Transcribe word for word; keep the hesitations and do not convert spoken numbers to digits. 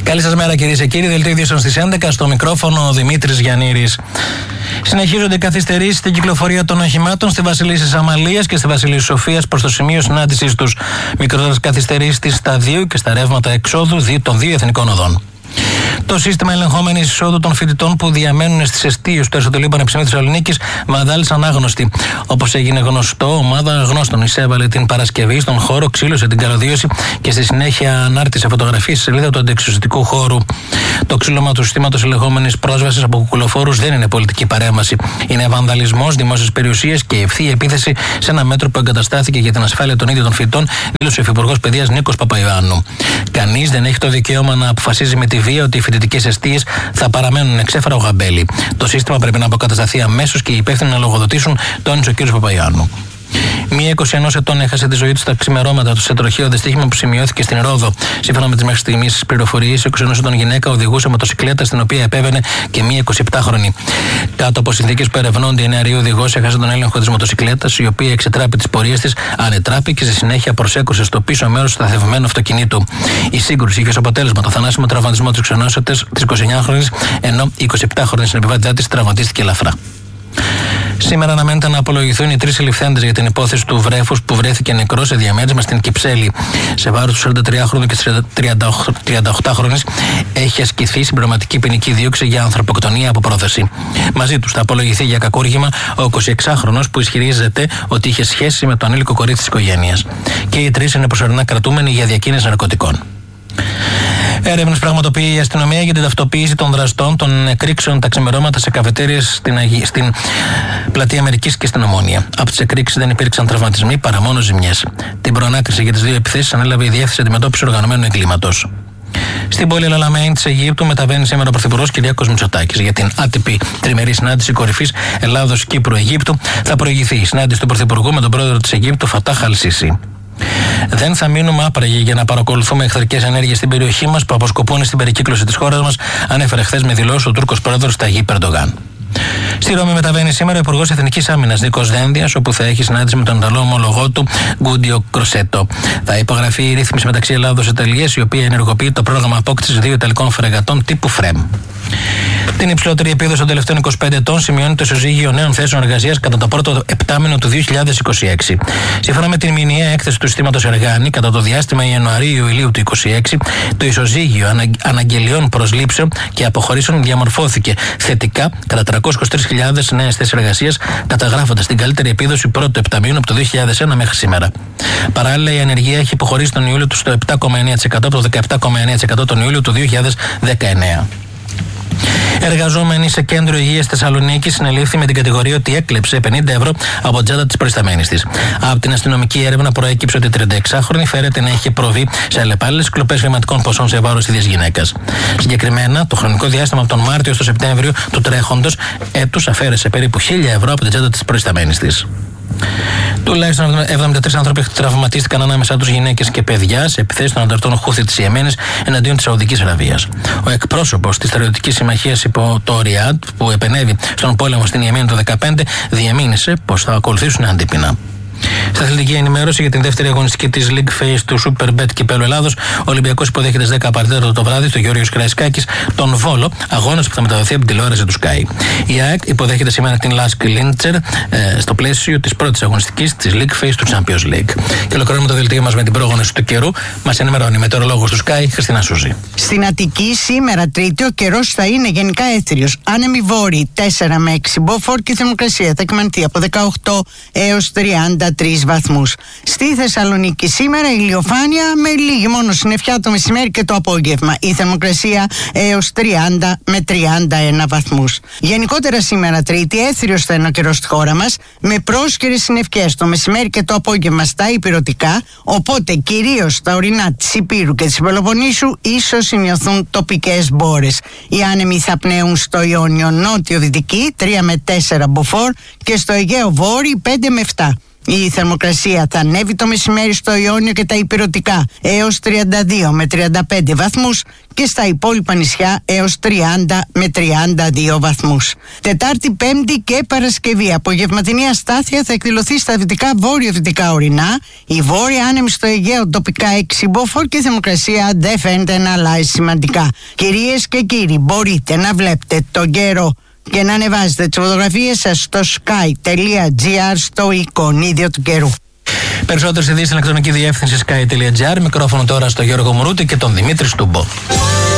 Καλή σας μέρα, κυρίες και κύριοι. Δελτίο ειδήσεων στις έντεκα. Στο μικρόφωνο ο Δημήτρης Γιαννήρης. Συνεχίζονται οι καθυστερήσεις στην κυκλοφορία των οχημάτων στη Βασιλίσσης Αμαλίας και στη Βασιλίσσης Σοφίας προς το σημείο συνάντησής τους. Μικρότερες καθυστερήσεις στη σταδίου και στα ρεύματα εξόδου των δύο εθνικών οδών. Το σύστημα ελεγχόμενης εισόδου των φοιτητών που διαμένουν στις εστίες του Αριστοτελείου Πανεπιστημίου Θεσσαλονίκης βαδάλης ανάγνωστη. Όπως έγινε γνωστό, ομάδα γνώστων εισέβαλε την Παρασκευή στον χώρο, ξύλωσε την καλωδίωση και στη συνέχεια ανάρτησε φωτογραφίες στη σελίδα του αντιεξουσιαστικού χώρου. Το ξύλωμα του συστήματος ελεγχόμενης πρόσβασης από κουκουλοφόρους δεν είναι πολιτική παρέμβαση. Είναι βανδαλισμός δημόσιας περιουσίας και ευθεία επίθεση σε ένα μέτρο που εγκαταστάθηκε για την ασφάλεια των ίδιων των φοιτητών, δήλωσε ο Υφυπουργός Παιδείας Νίκος Παπαϊωάννου. Κανείς δεν έχει το δικαίωμα να αποφασίζει με τη βία ότι οι φοιτητικές εστίες θα παραμένουν εξέφαρα ο γαμπέλι. Το σύστημα πρέπει να αποκατασταθεί αμέσως και οι υπεύθυνοι να λογοδοτήσουν, τόνισε ο κ. Παπαϊωάννου. Μία είκοσι ενός ετών έχασε τη ζωή του στα ξημερώματα του σε τροχαίο δυστύχημα που σημειώθηκε στην Ρόδο. Σύμφωνα με τις μέχρι στιγμής πληροφορίες, η είκοσι ενός ετών γυναίκα οδηγούσε μοτοσυκλέτα στην οποία επέβαινε και μία εικοσιεπτάχρονη. Κάτω από συνθήκες που ερευνώνται, η νεαρή οδηγός έχασε τον έλεγχο της μοτοσυκλέτας, η οποία εξετράπη τις πορείες της, ανετράπη και στη συνέχεια προσέκρουσε στο πίσω μέρος του σταθευμένου αυτοκινήτου. Η σύγκρουση είχε ως αποτέλεσμα το θανάσιμο τραυματισμό της ξενόσωτης της εικοσιεννιάχρονης, ενώ η εικοσιεπτάχρονη συνεπιβάτητά της τραυματίστηκε ελαφρά. Σήμερα αναμένεται να απολογηθούν οι τρεις συλληφθέντες για την υπόθεση του βρέφους που βρέθηκε νεκρό σε διαμέρισμα στην Κυψέλη. Σε βάρος του σαραντατριάχρονου και της τριανταοκτάχρονης έχει ασκηθεί συμπληρωματική ποινική δίωξη για ανθρωποκτονία από πρόθεση. Μαζί τους θα απολογηθεί για κακούργημα ο εικοσιεξάχρονος που ισχυρίζεται ότι είχε σχέση με το ανήλικο κορίτσι της οικογένειας. Και οι τρεις είναι προσωρινά κρατούμενοι για διακίνηση ναρκωτικών. Έρευνες πραγματοποιεί η αστυνομία για την ταυτοποίηση των δραστών των εκρήξεων τα ξημερώματα σε καφετέριες στην, Αγι... στην Πλατεία Αμερικής και στην Ομόνια. Από τις εκρήξεις δεν υπήρξαν τραυματισμοί παρά μόνο ζημιές. Την προανάκριση για τις δύο επιθέσεις ανέλαβε η Διεύθυνση Αντιμετώπισης Οργανωμένου Εγκλήματος. Στην πόλη Λαλαμέιν της Αιγύπτου μεταβαίνει σήμερα ο Πρωθυπουργός Κυριάκος Μητσοτάκης. Για την άτυπη τριμερή συνάντηση κορυφής Ελλάδος-Κύπρου-Αιγύπτου θα προηγηθεί η συνάντηση του Πρωθυπουργού με τον πρόεδρο της Αιγύπτου Φατάχ Αλ-Σίσι. Δεν θα μείνουμε άπραγοι για να παρακολουθούμε εχθρικές ενέργειες στην περιοχή μας που αποσκοπούν στην περικύκλωση της χώρας μας, ανέφερε χθες με δηλώσεις ο Τούρκος πρόεδρος Ταγίπ Ερντογάν. Στη Ρώμη μεταβαίνει σήμερα ο Υπουργός Εθνικής Άμυνας Νίκος Δένδιας, όπου θα έχει συνάντηση με τον Ιταλό ομολογό του Γκούντιο Κροσέτο. Θα υπογραφεί η ρύθμιση μεταξύ Ελλάδος και Ιταλίας, η οποία ενεργοποιεί το πρόγραμμα απόκτησης δύο ιταλικών φρεγατών τύπου ΦΡΕΜ. Την υψηλότερη επίδοση των τελευταίων είκοσι πέντε ετών σημειώνει το ισοζύγιο νέων θέσεων εργασίας κατά το πρώτο επτάμηνο του δύο χιλιάδες είκοσι έξι. Σύμφωνα με την μηνιαία έκθεση του συστήματος Εργάνη, κατά το διάστημα Ιανουαρίου-Ιουλίου του είκοσι έξι, το ισοζύγιο αναγγελιών προσλήψεων και αποχωρήσεων διαμορφώθηκε θετικά κατά τριακόσιες είκοσι τρεις χιλιάδες νέες θέσεις εργασίας, καταγράφοντας την καλύτερη επίδοση πρώτου επταμήνου από το δύο χιλιάδες ένα μέχρι σήμερα. Παράλληλα, η ανεργία έχει υποχωρήσει τον Ιούλιο του στο επτά κόμμα εννέα τοις εκατό από το δεκαεπτά κόμμα εννέα τοις εκατό τον Ιούλιο του δύο χιλιάδες δεκαεννέα. Εργαζόμενη σε κέντρο υγείας Θεσσαλονίκη συνελήφθη με την κατηγορία ότι έκλεψε πενήντα ευρώ από τσάντα της προϊσταμένης της. Από την αστυνομική έρευνα προέκυψε ότι η τριανταεξάχρονη φέρεται να είχε προβεί σε αλλεπάλληλες κλοπές χρηματικών ποσών σε βάρος ίδιας γυναίκας. Συγκεκριμένα, το χρονικό διάστημα από τον Μάρτιο στο Σεπτέμβριο του τρέχοντος έτους αφαίρεσε περίπου χίλια ευρώ από την τσάντα της προϊσταμένης της. Τουλάχιστον εβδομήντα τρεις άνθρωποι τραυματίστηκαν, ανάμεσά τους γυναίκες και παιδιά, σε επιθέσεις των ανταρτών Χούθη της Ιεμένης εναντίον της Σαουδικής Αραβίας. Ο εκπρόσωπος της Στρατιωτικής Συμμαχίας υπό το Ριάντ, που επενέβη στον πόλεμο στην Ιεμένη το δύο χιλιάδες δεκαπέντε, διεμήνυσε πως θα ακολουθήσουν αντίπεινα. Στα αθλητική ενημέρωση για την δεύτερη αγωνιστική της League Phase του Superbet Κυπέλλου Ελλάδος, ο Ολυμπιακός υποδέχεται στις δέκα παρατέταρτο το βράδυ στο Γεώργιος Καραϊσκάκης τον Βόλο, αγώνας που θα μεταδοθεί από την τηλεόραση του Sky. Η ΑΕΚ υποδέχεται σήμερα την Lask Linzer ε, στο πλαίσιο της πρώτης αγωνιστικής της League Phase του Champions League. Και ολοκληρώνουμε το δελτίο μας με την πρόγνωση του καιρού. Μας ενημερώνει η μετεωρολόγος του Sky, Χριστίνα Σούζη. Στην Αττική σήμερα Τρίτη ο καιρός θα είναι γενικά έθριος. Άνεμοι βόρειοι τέσσερα με έξι μποφόρ και η θερμοκρασία θα εκμανθεί από δεκαοκτώ έως τριάντα τρεις βαθμούς. Στη Θεσσαλονίκη σήμερα ηλιοφάνεια με λίγη μόνο συννεφιά το μεσημέρι και το απόγευμα. Η θερμοκρασία έως τριάντα με τριάντα ένα βαθμούς. Γενικότερα σήμερα Τρίτη έθριος θα είναι ο καιρός στη χώρα μας, με πρόσκαιρες συννεφιές το μεσημέρι και το απόγευμα στα ηπειρωτικά, οπότε κυρίως στα ορεινά της Υπήρου και της Πελοποννήσου ίσως σημειωθούν τοπικές μπόρες. Οι άνεμοι θα πνέουν στο Ιόνιο νότιο-δυτική τρία με τέσσερα μποφόρ και στο Αιγαίο βόρειο πέντε με επτά. Η θερμοκρασία θα ανέβει το μεσημέρι στο Ιόνιο και τα ηπειρωτικά έως τριάντα δύο με τριάντα πέντε βαθμούς και στα υπόλοιπα νησιά έως τριάντα με τριάντα δύο βαθμούς. Τετάρτη, Πέμπτη και Παρασκευή απογευματινή αστάθεια θα εκδηλωθεί στα δυτικά βόρειο-δυτικά ορεινά. Η βόρεια άνεμη στο Αιγαίο τοπικά έξι μποφόρ και η θερμοκρασία δεν φαίνεται να αλλάζει σημαντικά. Κυρίες και κύριοι, μπορείτε να βλέπετε τον καιρό και να ανεβάζετε τις φωτογραφίες σας στο sky τελεία gr στο εικονίδιο του καιρού. Περισσότερες ειδήσεις στην ηλεκτρονική διεύθυνση sky τελεία gr. Μικρόφωνο τώρα στο Γιώργο Μουρούτη και τον Δημήτρη Στούμπο.